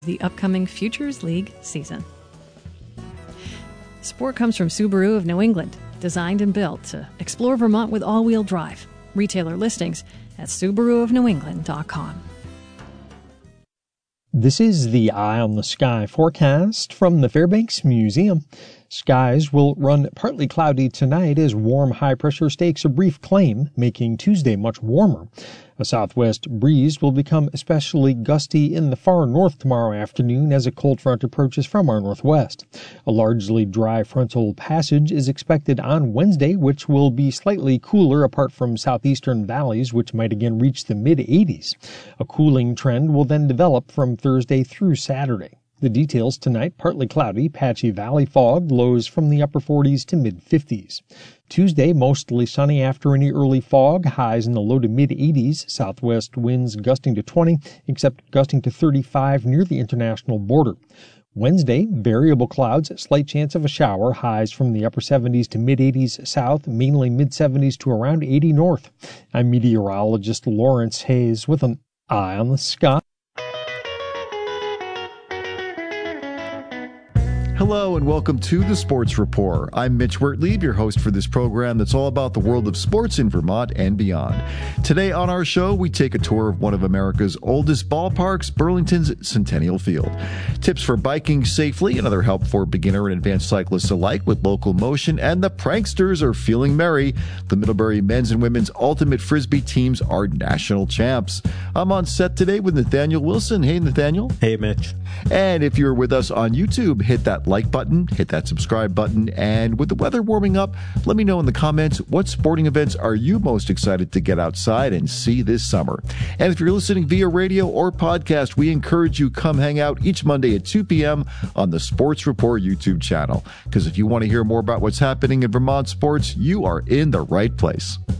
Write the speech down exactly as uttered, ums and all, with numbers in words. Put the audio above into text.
the upcoming Futures League season. Support comes from Subaru of New England, designed and built to explore Vermont with all-wheel drive. Retailer listings at Subaru of New England dot com. This is the Eye on the Sky forecast from the Fairbanks Museum. Skies will run partly cloudy tonight as warm high pressure stakes a brief claim, making Tuesday much warmer. A southwest breeze will become especially gusty in the far north tomorrow afternoon as a cold front approaches from our northwest. A largely dry frontal passage is expected on Wednesday, which will be slightly cooler apart from southeastern valleys, which might again reach the mid eighties. A cooling trend will then develop from Thursday through Saturday. The details tonight: partly cloudy, patchy valley fog, lows from the upper forties to mid fifties. Tuesday, mostly sunny after any early fog, highs in the low to mid eighties, southwest winds gusting to twenty, except gusting to thirty-five near the international border. Wednesday, variable clouds, slight chance of a shower, highs from the upper seventies to mid eighties south, mainly mid seventies to around eighty north. I'm meteorologist Lawrence Hayes with an Eye on the Sky. Hello and welcome to the Sports Report. I'm Mitch Wertlieb, your host for this program that's all about the world of sports in Vermont and beyond. Today on our show, we take a tour of one of America's oldest ballparks, Burlington's Centennial Field. Tips for biking safely and other help for beginner and advanced cyclists alike with local motion, and the pranksters are feeling merry. The Middlebury men's and women's ultimate frisbee teams are national champs. I'm on set today with Nathaniel Wilson. Hey, Nathaniel. Hey, Mitch. And if you're with us on YouTube, hit that like button, hit that subscribe button, and with the weather warming up, let me know in the comments what sporting events are you most excited to get outside and see this summer. And if you're listening via radio or podcast, we encourage you come hang out each Monday at two p.m. on the Sports Report YouTube channel. Because if you want to hear more about what's happening in Vermont sports, you are in the right place.